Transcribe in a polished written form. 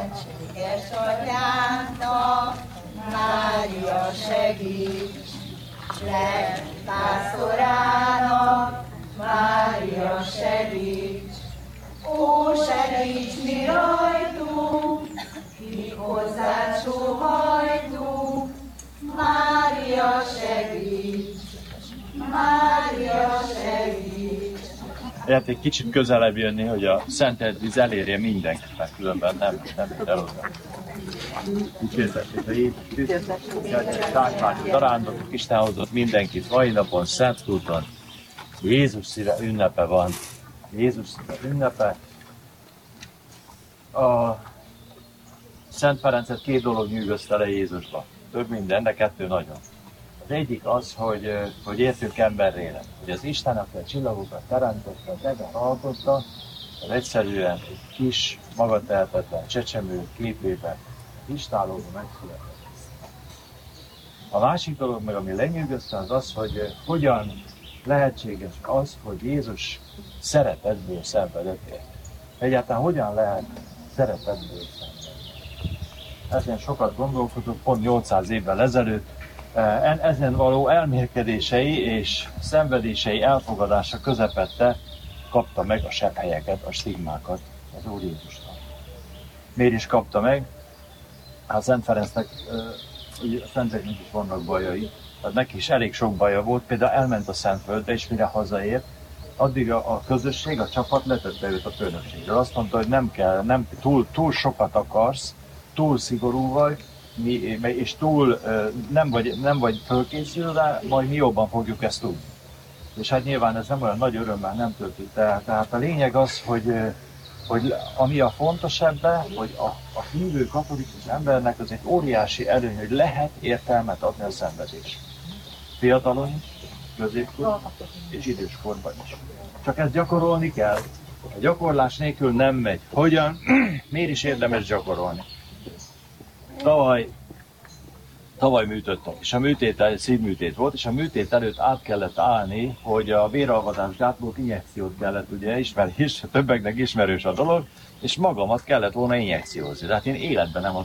szentséges atyánknak, Mária segíts, legpásztorának, Mária segíts, ó, segíts mi rajtunk, kik hozzád sóhajtunk, Mária segíts, Mária segíts. Lehet egy kicsit közelebb jönni, hogy a szentelt víz elérje mindenkit, mert különben nem jut el oda. Dicsértessék a Jézus Krisztus, Sákmáti zarándokok, Isten hozott mindenkit mai napon, Szentkúton. Jézus szíve ünnepe van. Jézus szíve ünnepe. A Szent Ferencet két dolog nyűgözte le Jézusba. Több minden, de kettő nagyon. Az egyik az, hogy értünk emberrére. Hogy az Isten, aki a csillagokat teremtette, az ebben alkotta, az egyszerűen egy kis, magatehetetlen csecsemő képében, istálóban megszületett. A másik dolog meg, ami lenyűgözte, az, hogy hogyan lehetséges az, hogy Jézus szeretetből szenvedett érte. Egyáltalán hogyan lehet szeretetből szenvedni? Ezen sokat gondolkodok, pont 800 évvel ezelőtt, ezen való elmélkedései és szenvedései elfogadása közepette kapta meg a sebhelyeket, a stigmákat az Úr Jézusnak. Miért is kapta meg? Hát Szent Ferencnek, a szenteknek is vannak bajai, tehát neki is elég sok baja volt, például elment a Szentföldre, és mire hazaért, addig a közösség, a csapat letette őt a főnökségről. Azt mondta, hogy nem túl sokat akarsz, túl szigorú vagy, és túl nem vagy fölkészülve, majd mi jobban fogjuk ezt tudni. És hát nyilván ez nem olyan nagy örömmel nem történt. Tehát a lényeg az, hogy ami a fontos ebben, hogy a hívő katolikus embernek az egy óriási előny, hogy lehet értelmet adni a szenvedés. Fiatalon is, középkorban és időskorban is. Csak ezt gyakorolni kell. A gyakorlás nélkül nem megy. Hogyan? Miért is érdemes gyakorolni? Tavaly műtöttek, és a műtét szívműtét volt, és a műtét előtt át kellett állni, hogy a véralvatás gátolók injekciót kellett, ugye többeknek ismerős a dolog, és magamat kellett volna injekciózni. Tehát én életben nem